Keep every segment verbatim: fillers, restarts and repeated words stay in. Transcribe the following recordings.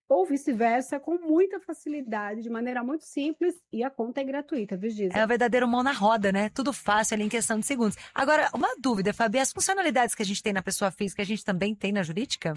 ou vice-versa, com muita facilidade, de maneira muito simples, e a conta é gratuita, viu, Giza? É o verdadeiro mão na roda, né? Tudo fácil ali em questão de segundos. Agora, uma dúvida, Fabi, as funcionalidades que a gente tem na pessoa física, a gente também tem na jurídica?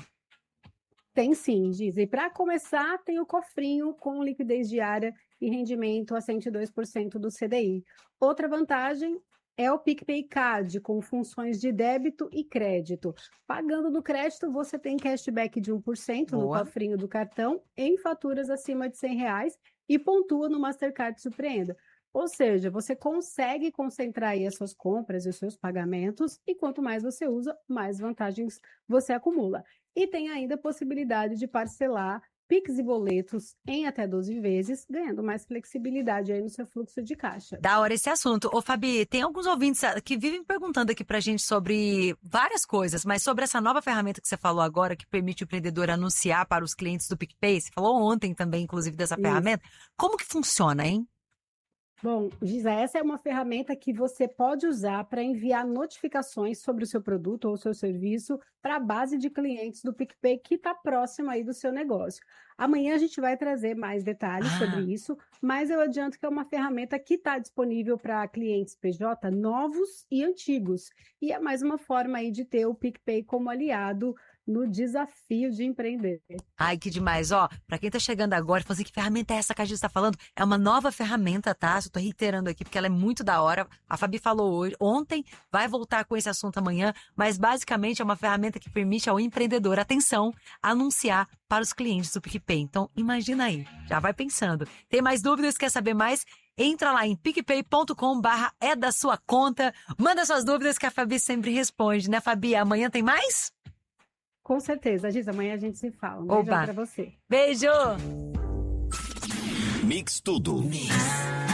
Tem sim, Giza. E para começar, tem o cofrinho com liquidez diária e rendimento a cento e dois por cento do C D I. Outra vantagem é o PicPay Card, com funções de débito e crédito. Pagando no crédito, você tem cashback de um por cento no Boa. cofrinho do cartão em faturas acima de cem reais e pontua no Mastercard Surpreenda. Ou seja, você consegue concentrar aí as suas compras e os seus pagamentos, e quanto mais você usa, mais vantagens você acumula. E tem ainda a possibilidade de parcelar Pix e boletos em até doze vezes, ganhando mais flexibilidade aí no seu fluxo de caixa. Da hora esse assunto. Ô, Fabi, tem alguns ouvintes que vivem perguntando aqui pra gente sobre várias coisas, mas sobre essa nova ferramenta que você falou agora, que permite o empreendedor anunciar para os clientes do PicPay. Você falou ontem também, inclusive, dessa Isso. ferramenta. Como que funciona, hein? Bom, Giza, essa é uma ferramenta que você pode usar para enviar notificações sobre o seu produto ou o seu serviço para a base de clientes do PicPay que está próxima aí do seu negócio. Amanhã a gente vai trazer mais detalhes Ah. sobre isso, mas eu adianto que é uma ferramenta que está disponível para clientes P J novos e antigos. E é mais uma forma aí de ter o PicPay como aliado no desafio de empreender. Ai, que demais. Ó, pra quem tá chegando agora e falando assim, que ferramenta é essa que a gente tá falando? É uma nova ferramenta, tá? Só tô reiterando aqui porque ela é muito da hora. A Fabi falou hoje, ontem, vai voltar com esse assunto amanhã, mas basicamente é uma ferramenta que permite ao empreendedor, atenção, anunciar para os clientes do PicPay. Então, imagina aí, já vai pensando. Tem mais dúvidas? Quer saber mais? Entra lá em picpay ponto com barra é da sua conta. Manda suas dúvidas que a Fabi sempre responde, né, Fabi? Amanhã tem mais? Com certeza, Giza, amanhã a gente se fala. Um beijão Oba. para você. Beijo! Mix Tudo. Mix.